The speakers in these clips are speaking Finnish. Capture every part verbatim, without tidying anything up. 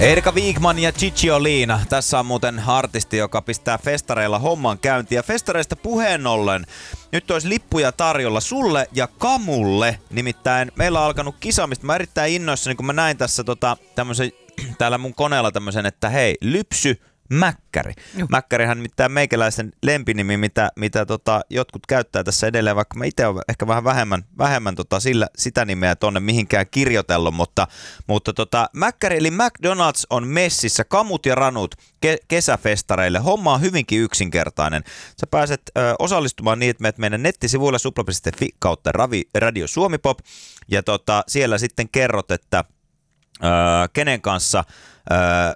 Erika Wigman ja Cicciolina. Tässä on muuten artisti, joka pistää festareilla homman käyntiin. Ja festareista puheen ollen, nyt olisi lippuja tarjolla sulle ja Kamulle. Nimittäin meillä on alkanut kisaamista. Mä erittäin innoissani, kun mä näin tässä tota, tämmösen, täällä mun koneella tämmöisen, että hei, lypsy Mäkkäri. Juh. Mäkkärihän nimittäin meikäläisen lempinimi, mitä, mitä tota, jotkut käyttää tässä edelleen, vaikka mä itse olen ehkä vähän vähemmän, vähemmän tota, sillä, sitä nimeä tonne mihinkään kirjoitellut, mutta, mutta tota, Mäkkäri eli McDonald's on messissä Kamut ja Ranut ke- kesäfestareille. Homma on hyvinkin yksinkertainen. Sä pääset ö, osallistumaan niin, että menet meidän nettisivuilla supla piste fi kautta ravi, Radio Suomi Pop ja tota, siellä sitten kerrot, että ö, kenen kanssa ö,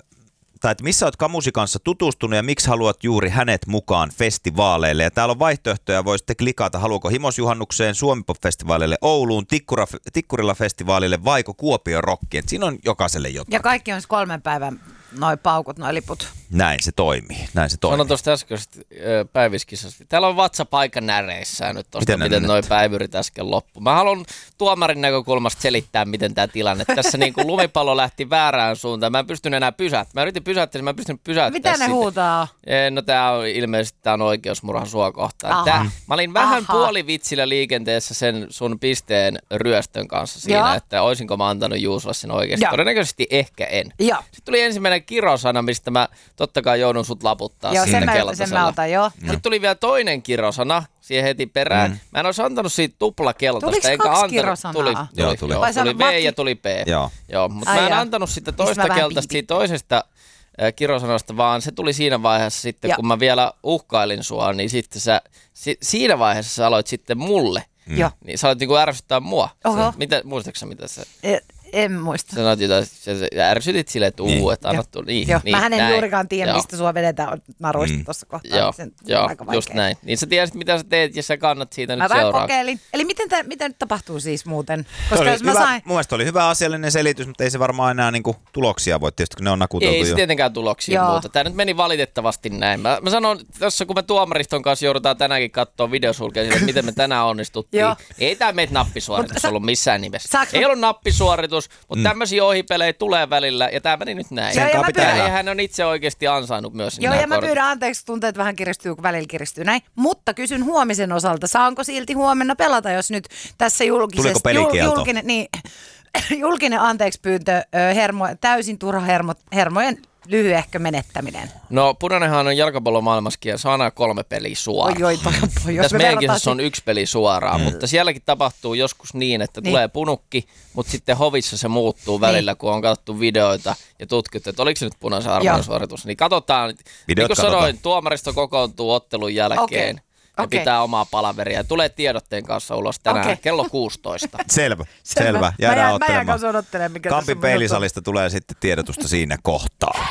tai että missä olet Kamusi kanssa tutustunut ja miksi haluat juuri hänet mukaan festivaaleille. Ja täällä on vaihtoehtoja, voisitte klikata, haluako Himosjuhannukseen, Suomi-pop-festivaalille, Ouluun, Tikkura, Tikkurilla-festivaalille, vaiko Kuopion Rockiin. Siinä on jokaiselle jotain. Ja kaikki on kolmen päivän noi paukut, noi liput. Näin se toimii, näin se toimii. Sanon tuosta äskeisestä päiviskisasta. Täällä on vatsapaikka näreissään nyt tuosta, miten, miten noi päivyrit äsken loppu. Mä haluan tuomarin näkökulmasta selittää, miten tämä tilanne. Tässä niin kuin lumipallo lähti väärään suuntaan. Mä en pystynyt enää pysäyttämään. Mä yritin pysäyttää, mä en pystynyt pysäyttämään. Mitä ne huutaa? No tää on ilmeisesti tää on oikeusmurha sua kohtaan. Tää, mä olin vähän Aha. puolivitsillä liikenteessä sen sun pisteen ryöstön kanssa siinä, ja. että oisinko mä antanut Juusolle sen oikeasti. Ja. Todennäköisesti ehkä en. Ja. Sitten tuli ensimmäinen kirosana, mistä mä totta kai joudun sut laputtaa joo, siinä keltaisella. Sen mä otan, joo. Sitten tuli vielä toinen kirosana siihen heti perään. Mm. Mä en olisi antanut siitä tuplakeltaista. Tuliko enkä kaksi antanut, kirosanaa? Tuli, joo, tuli. tuli. Joo, tuli V ja tuli P. Joo. Joo, mutta mä en ja. antanut sitä toista keltaista siitä toisesta äh, kirosanasta, vaan se tuli siinä vaiheessa sitten, ja. kun mä vielä uhkailin sua, niin sitten sä, si, siinä vaiheessa sä aloit sitten mulle. Mm. Niin sä aloit niinku ärsyttää mua. Sä, mitä, muistatko sä mitä sä... E- En muista. Sanoit jotain, sä ärsytit silleen, että uu, niin. että annat tulla. Niin, joo, niin, mähän en näin. juurikaan tiedä, joo. mistä sua vedetään naruista mm. tuossa kohtaa. Joo, sen, joo aika just näin. Niin sä tiesit, mitä sä teet ja sä kannat siitä mä nyt vähän seuraavaksi. kokeilin. Eli miten, tä, mitä nyt tapahtuu siis muuten? Koska jos hyvä, mä sain... mun mielestä oli hyvä asiallinen selitys, mutta ei se varmaan enää niinku tuloksia voi tietysti, kun ne on nakuteltu jo. Ei se tietenkään tuloksia joo. muuta. Tää nyt meni valitettavasti näin. Mä, mä sanon, tässä kun me tuomariston kanssa joudutaan tänäänkin katsoa videosulkeja siitä, että miten me tänään onnistuttiin. Ei tää meitä nappisuoritus sa- ollut missään nimessä. Ei ollut nappisuoritus, mutta mm. tämmöisiä ohipelejä tulee välillä ja tää meni nyt näin. Joo, ja mä pyydän... ja hän on itse oikeasti ansainnut myös. Joo, ja mä pyydän anteeksi, tunteet vähän kiristyy, kun välillä kiristyy näin. Mutta kysyn huomisen osalta, saanko silti huomenna pelata, jos nyt tässä julkisessa... Tuliko jul, julkinen, niin, julkinen anteeksi pyyntö, hermo, täysin turha hermo, hermojen lyhyehkö menettäminen. No punainenhan on jalkapallomaailmaskin ja saa aina kolme peliä suoraan. Oi, oi, toi, toi, tässä meidänkin se on yksi peli suoraan, mm. mutta sielläkin tapahtuu joskus niin, että niin. tulee punukki, mutta sitten hovissa se muuttuu välillä, niin. kun on katsottu videoita ja tutkittu, että oliko se nyt punaisen arvoinen suoritus. Niin katsotaan, videot niin kuin sanoin, tuomaristo kokoontuu ottelun jälkeen. Okay. Ja okay. pitää omaa palaveria. Tulee tiedotteen kanssa ulos tänään okay. kello kuusitoista. Selvä, selvä. Jäädään mä jään, ottelemaan. Mä jään odottelemaan, mikä Kampin peilisalista tulee sitten tiedotusta siinä kohtaa.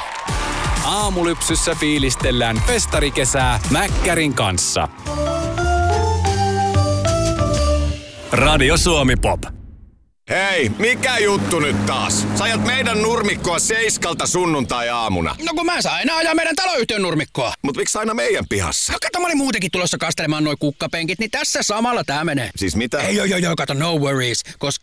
Aamulypsyssä fiilistellään festarikesää Mäkkärin kanssa. Radio Suomi Pop. Hei, mikä juttu nyt taas? Sä ajat meidän nurmikkoa seiskalta sunnuntai-aamuna. No kun mä saan aina ajaa meidän taloyhtiön nurmikkoa. Mut miksi aina meidän pihassa? No kato, mä olin muutenkin tulossa kastelemaan noi kukkapenkit, niin tässä samalla tää menee. Siis mitä? Ei joo joo joo, kato, no worries. Koska